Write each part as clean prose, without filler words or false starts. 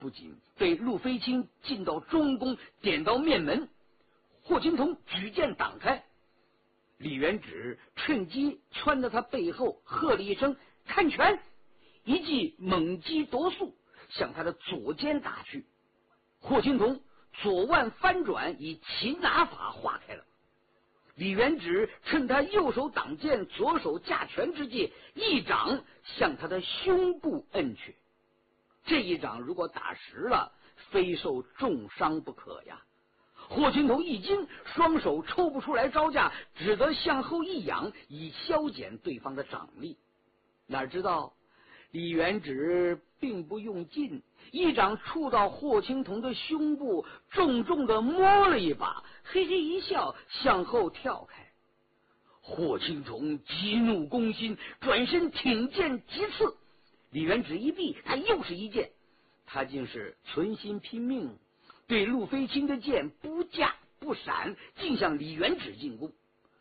不仅被陆飞卿进到中宫，点到面门。霍青桐举剑挡开，李元直趁机窜到他背后，喝了一声“看拳”，一记猛击夺速，向他的左肩打去。霍青桐左腕翻转，以擒拿法化开了。李元直趁他右手挡剑，左手架拳之际，一掌向他的胸部摁去。这一掌如果打实了，非受重伤不可呀！霍青桐一惊，双手抽不出来招架，只得向后一仰，以消减对方的掌力。哪知道李元直并不用劲，一掌触到霍青桐的胸部，重重的摸了一把，嘿嘿一笑，向后跳开。霍青桐激怒攻心，转身挺剑急刺。李元直一避，他又是一剑，他竟是存心拼命，对陆飞卿的剑不架不闪，竟向李元直进攻。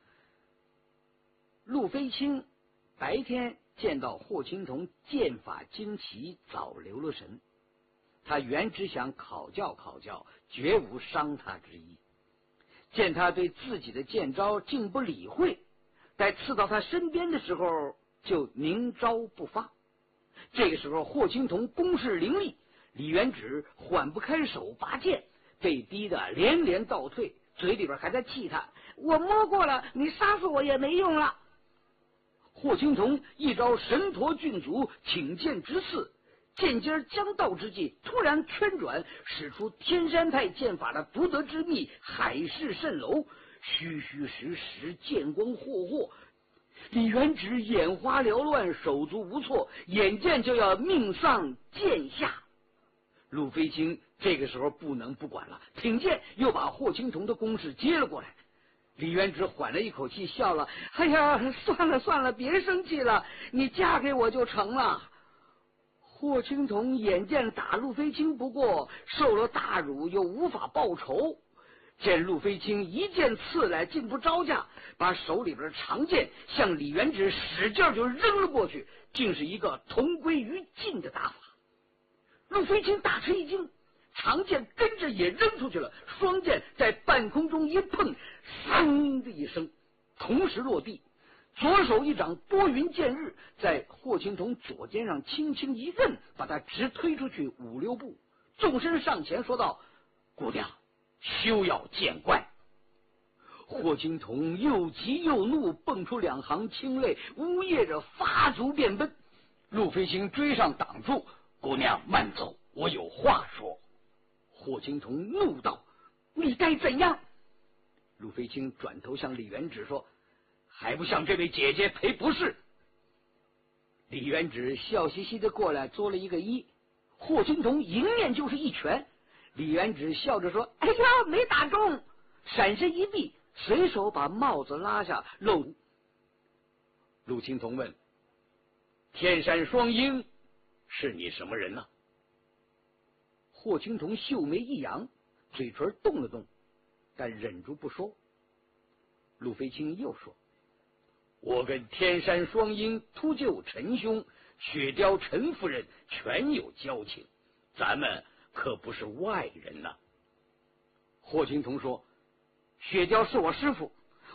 陆飞卿白天见到霍青桐剑法精奇，早留了神。他原只想考教考教，绝无伤他之意。见他对自己的剑招竟不理会，待刺到他身边的时候，就明招不发。这个时候，霍青桐攻势凌厉，李元直缓不开手，拔剑，被逼得连连倒退，嘴里边还在气他：“我摸过了，你杀死我也没用了。”霍青桐一招神陀郡足，挺剑直刺，剑尖将到之际，突然圈转，使出天山派剑法的不得之秘海市蜃楼，虚虚实实，剑光霍霍。李元直眼花缭乱，手足无措，眼见就要命丧剑下。陆飞卿这个时候不能不管了，挺剑又把霍青桐的攻势接了过来。李元直缓了一口气，笑了：“哎呀，算了算了，别生气了，你嫁给我就成了。”霍青桐眼见打陆飞卿不过，受了大辱又无法报仇，见陆飞卿一剑刺来，竟不招架，把手里边的长剑向李元直使劲就扔了过去，竟是一个同归于尽的打法。陆飞卿大吃一惊，长剑跟着也扔出去了，双剑在半空中一碰，嗖的一声，同时落地。左手一掌拨云见日，在霍青桐左肩上轻轻一摁，把他直推出去5、6步，纵身上前说道：“姑娘，休要见怪。”霍青桐又急又怒，蹦出2行清泪，呜咽着发足便奔。陆飞卿追上挡住：“姑娘慢走，我有话说。”霍青桐怒道：“你该怎样？”陆飞卿转头向李元直说：“还不向这位姐姐赔不是？”李元直笑嘻嘻的过来，作了一个揖。霍青桐迎面就是一拳，李元直笑着说：“哎呀，没打中！”闪身一避，随手把帽子拉下，露。陆青桐问：“天山双鹰是你什么人呢？”霍青桐秀眉一扬，嘴唇动了动，但忍住不说。陆飞卿又说：“我跟天山双鹰秃鹫陈兄、雪雕陈夫人全有交情，咱们可不是外人呐。”霍青桐说：“雪雕是我师傅，